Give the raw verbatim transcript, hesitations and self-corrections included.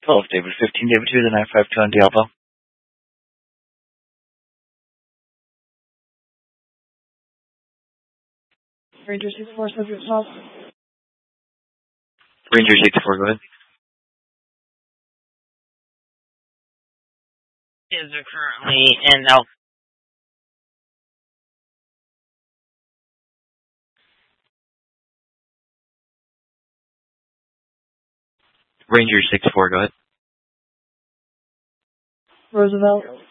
twelve, David fifteen, David two, the nine five two on Diablo. Ranger six four, subject twelve. Ranger six four, go ahead. Is are currently in Alpha. Ranger six four, go ahead. Roosevelt.